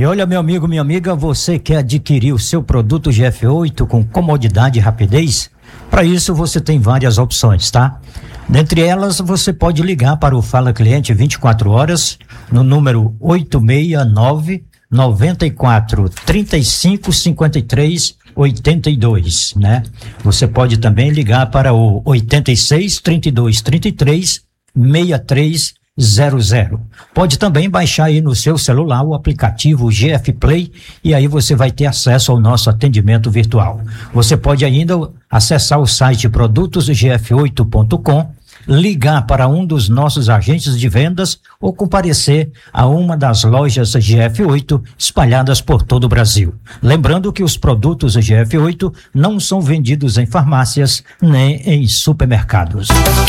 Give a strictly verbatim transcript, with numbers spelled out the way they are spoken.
E olha, meu amigo, minha amiga, você quer adquirir o seu produto G F oito com comodidade e rapidez? Para isso você tem várias opções, tá? Dentre elas, você pode ligar para o Fala Cliente vinte e quatro horas no número oito seis nove, nove quatro, três cinco, cinco três, oito dois, né? Você pode também ligar para o oito seis, trinta e dois, trinta e três, sessenta e três zero zero. Pode também baixar aí no seu celular o aplicativo G F Play e aí você vai ter acesso ao nosso atendimento virtual. Você pode ainda acessar o site produtos g f oito ponto com, ligar para um dos nossos agentes de vendas ou comparecer a uma das lojas G F oito espalhadas por todo o Brasil. Lembrando que os produtos G F oito não são vendidos em farmácias nem em supermercados.